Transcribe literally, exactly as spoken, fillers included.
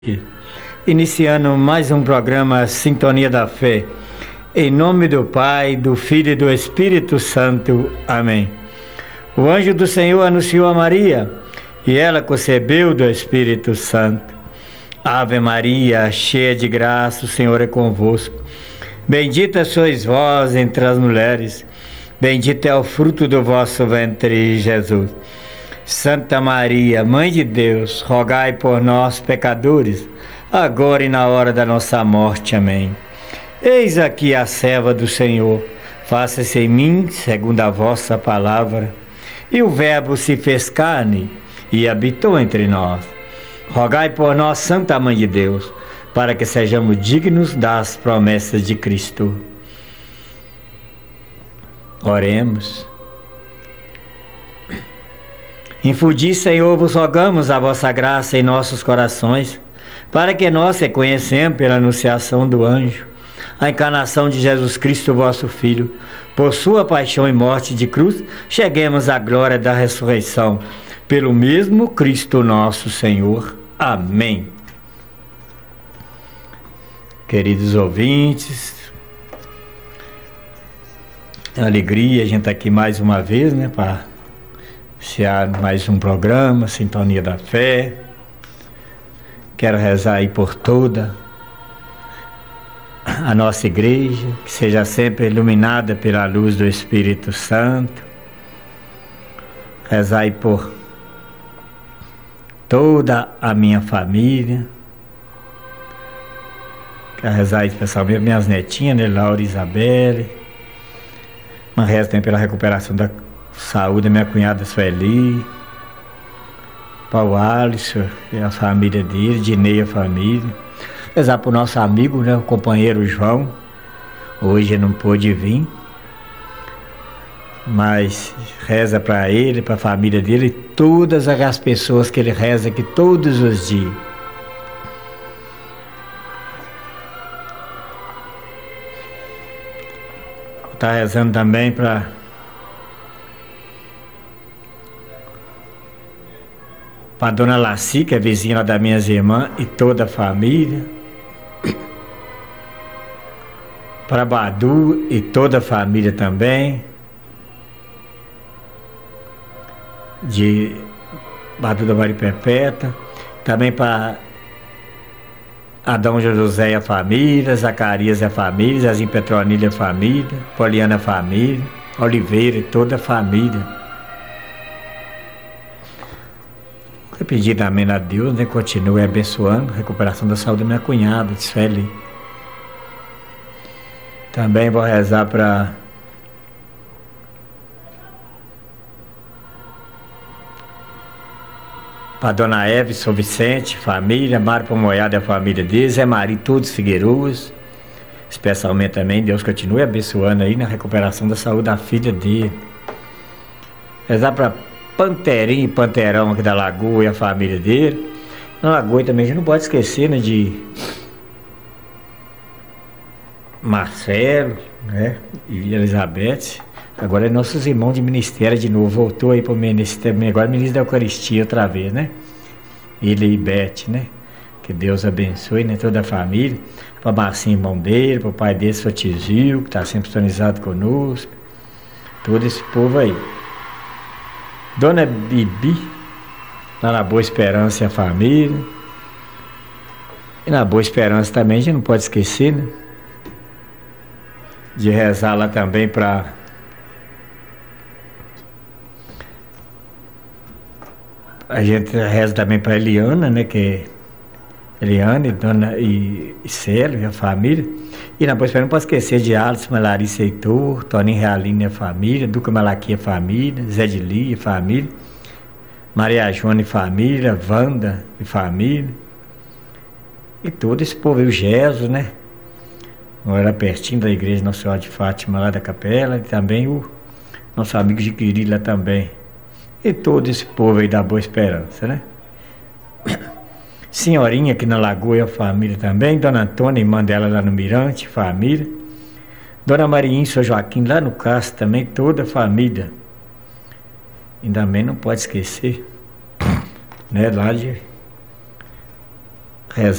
Iniciando mais um programa Sintonia da Fé, em nome do Pai, do Filho e do Espírito Santo. Amém. O anjo do Senhor anunciou a Maria, e ela concebeu do Espírito Santo. Ave Maria, cheia de graça, o Senhor é convosco. Bendita sois vós entre as mulheres, bendito é o fruto do vosso ventre, Jesus. Santa Maria, Mãe de Deus, rogai por nós, pecadores, agora e na hora da nossa morte. Amém. Eis aqui a serva do Senhor, faça-se em mim segundo a vossa palavra. E o Verbo se fez carne e habitou entre nós. Rogai por nós, Santa Mãe de Deus, para que sejamos dignos das promessas de Cristo. Oremos. Infundi, Senhor, vos rogamos a vossa graça em nossos corações, para que nós, reconhecemos pela anunciação do anjo a encarnação de Jesus Cristo, vosso Filho, por sua paixão e morte de cruz, cheguemos à glória da ressurreição, pelo mesmo Cristo nosso Senhor. Amém. Queridos ouvintes, é uma alegria a gente estar aqui mais uma vez, né, para iniciar mais um programa, Sintonia da Fé. Quero rezar aí por toda a nossa igreja, que seja sempre iluminada pela luz do Espírito Santo. Rezar aí por toda a minha família. Quero rezar aí especialmente minhas netinhas, né, Laura e Isabelle. Uma reza também pela recuperação da saúde da minha cunhada Sueli, Paulo Alisson e a família dele, Dinei e a família. Rezar para o nosso amigo, né, o companheiro João. Hoje não pôde vir, mas reza para ele, para a família dele e todas as pessoas que ele reza aqui todos os dias. Está rezando também para para a dona Laci, que é vizinha lá das minhas irmãs, e toda a família. Para Badu e toda a família também. De Badu da Maria Perpétua. Também para Adão José e a família, Zacarias e a família, Zazinho Petronilha e a família, Poliana e a família, Oliveira e toda a família. Eu pedi também a Deus, né, continue abençoando a recuperação da saúde da minha cunhada, Sueli. Também vou rezar para para Dona Eve, São Vicente, família, Mário Pomoiada e a família dele, Zé Maria e todos Figueiruas. Especialmente também, Deus continue abençoando aí na recuperação da saúde da filha dele. Rezar para Panterinho e Panterão aqui da Lagoa e a família dele. Na Lagoa também a gente não pode esquecer, né, de Marcelo, né, e Elizabeth. Agora é nossos irmãos de ministério de novo, voltou aí para o ministério, agora ministro da Eucaristia outra vez, né? Ele e Beth, né? Que Deus abençoe, né, toda a família. Para Marcinho, irmão dele, para o pai dele, seu Tizil, que está sempre sintonizado conosco. Todo esse povo aí. Dona Bibi, lá na Boa Esperança e a família. E na Boa Esperança também, a gente não pode esquecer, né, de rezar lá também para a gente reza também para Eliana, né, que é Eliana e Dona e, e Célio e a família. E na Boa Esperança não pode esquecer de Alisson, Larissa Heitor, Toninho Realine e a família, Duca Malaquia e a família, Zé de Lia e a família, Maria Joana e família, Wanda e família. E todo esse povo, o Jesus, né? Era pertinho da igreja Nossa Senhora de Fátima, lá da capela, e também o nosso amigo Jiquiri lá também. E todo esse povo aí da Boa Esperança, né? Senhorinha aqui na Lagoa e a família também, Dona Antônia, irmã dela lá no Mirante, família. Dona Marinha e São Joaquim lá no Castro também, toda a família. E também não pode esquecer, né, lá de Reza